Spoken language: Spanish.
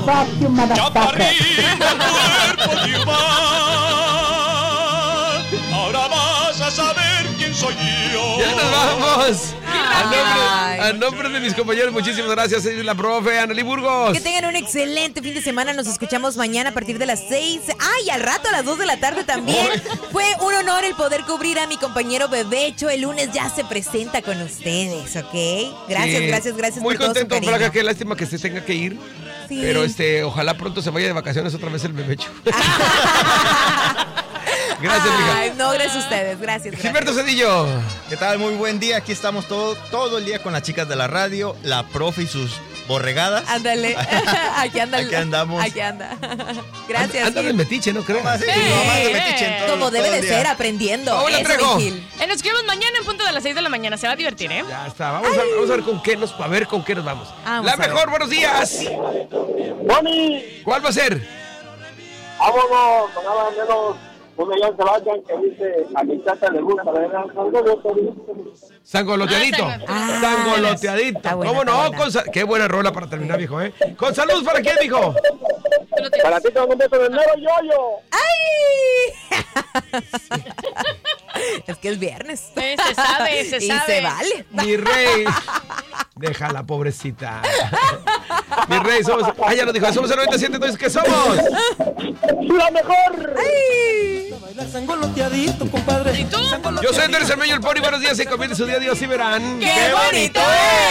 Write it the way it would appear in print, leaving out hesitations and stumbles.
Fuck you, motherfucker. Ahora vas a saber quién soy yo. ¡Ya nos vamos! A nombre de mis compañeros, muchísimas gracias. Soy la profe Anneli Burgos. Que tengan un excelente fin de semana. Nos escuchamos mañana a partir de las 6. ¡Ay, al rato a las 2 de la tarde también! Fue un honor el poder cubrir a mi compañero Bebecho. El lunes ya se presenta con ustedes, ¿ok? Gracias, gracias muy por todo su contento, cariño. Flaca, qué lástima que se tenga que ir. Sí. Pero ojalá pronto se vaya de vacaciones otra vez el Bebecho. Gracias, mija. Ay, no, gracias a ustedes. Gracias. Gilberto Cedillo. ¿Qué tal? Muy buen día. Aquí estamos todo el día con las chicas de la radio, la profe y sus borregadas. Ándale. Aquí anda. Aquí andamos. Aquí anda. Gracias. Anda de metiche, ¿no crees? Más de metiche en todo- Como debe todo de el día. ser, aprendiendo. Hola, Eso, Trejo. mi Gil. Nos escribimos mañana en punto de las 6 de la mañana. Se va a divertir, ¿eh? Ya está. Vamos a ver con qué nos vamos. Vamos La a ver. mejor, buenos días. Mami, ¿Cuál va a ser? vámonos, con nada menos un Millón Sebastián que dice, a mi chata le gusta, ¿verdad? Sangoloteadito. Ah, Sangoloteadito. está buena, ¿Cómo no? está buena. Qué buena rola para terminar, viejo, ¿eh? Con salud, ¿para quién, mijo? Para ti te un beso de enero, yo. ¡Ay! Es que es viernes. Se sabe. Y se vale. Mi rey. Déjala, pobrecita. Mi rey, somos... Ah, ya lo dijo, somos el 97, entonces, ¿qué somos? ¡La mejor! ¡Ay! Sangoloteadito, compadre. ¿Y tú? Yo soy Andrés Armeño, el Pony. Buenos días, se comienza su día, Dios y verán. ¡Qué bonito es!